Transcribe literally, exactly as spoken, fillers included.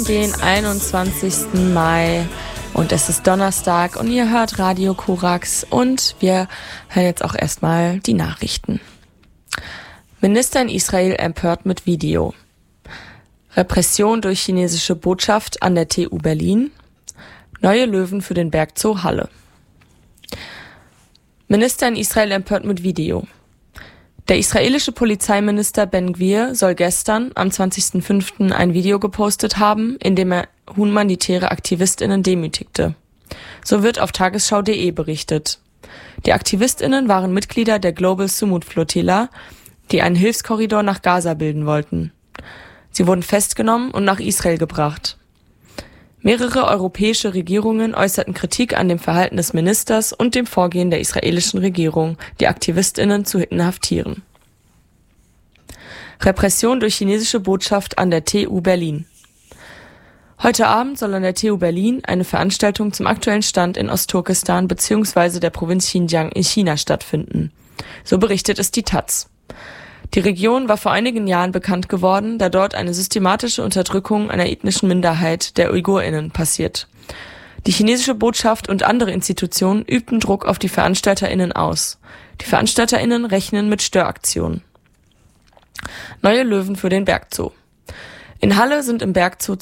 Den einundzwanzigsten Mai und es ist Donnerstag und ihr hört Radio Korax und wir hören jetzt auch erstmal die Nachrichten. Minister in Israel empört mit Video. Repression durch chinesische Botschaft an der T U Berlin. Neue Löwen für den Bergzoo Halle. Minister in Israel empört mit Video. Der israelische Polizeiminister Ben Gvir soll gestern, am zwanzigsten fünften ein Video gepostet haben, in dem er humanitäre AktivistInnen demütigte. So wird auf tagesschau punkt de berichtet. Die AktivistInnen waren Mitglieder der Global Sumud Flotilla, die einen Hilfskorridor nach Gaza bilden wollten. Sie wurden festgenommen und nach Israel gebracht. Mehrere europäische Regierungen äußerten Kritik an dem Verhalten des Ministers und dem Vorgehen der israelischen Regierung, die AktivistInnen zu inhaftieren. Repression durch chinesische Botschaft an der T U Berlin. Heute Abend soll an der T U Berlin eine Veranstaltung zum aktuellen Stand in Ostturkestan bzw. der Provinz Xinjiang in China stattfinden. So berichtet es die Taz. Die Region war vor einigen Jahren bekannt geworden, da dort eine systematische Unterdrückung einer ethnischen Minderheit, der UigurInnen, passiert. Die chinesische Botschaft und andere Institutionen übten Druck auf die VeranstalterInnen aus. Die VeranstalterInnen rechnen mit Störaktionen. Neue Löwen für den Bergzoo. In Halle sind im Bergzoo